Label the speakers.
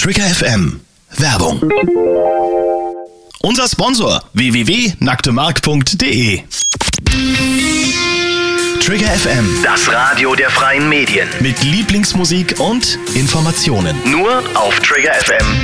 Speaker 1: Trigger FM. Werbung. Unser Sponsor www.nacktemark.de. Trigger FM,
Speaker 2: Das Radio der freien Medien.
Speaker 1: mit Lieblingsmusik und Informationen.
Speaker 2: Nur auf triggerfm.de.